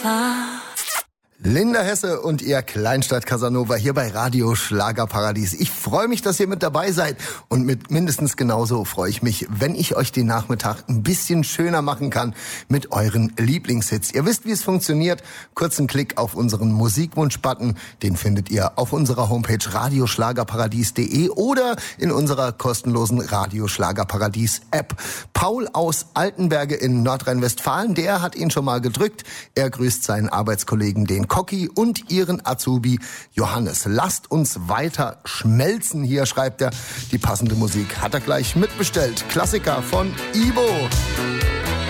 war. Linda Hesse und ihr Kleinstadt Casanova hier bei Radio Schlagerparadies. Ich freue mich, dass ihr mit dabei seid und mit mindestens genauso freue ich mich, wenn ich euch den Nachmittag ein bisschen schöner machen kann mit euren Lieblingshits. Ihr wisst, wie es funktioniert. Kurzen Klick auf unseren Musikwunsch-Button. Den findet ihr auf unserer Homepage radioschlagerparadies.de oder in unserer kostenlosen Radio Schlagerparadies App. Paul aus Altenberge in Nordrhein-Westfalen, der hat ihn schon mal gedrückt. Er grüßt seinen Arbeitskollegen, den Cocky, und ihren Azubi Johannes. Lasst uns weiter schmelzen hier, schreibt er. Die passende Musik hat er gleich mitbestellt. Klassiker von Ivo.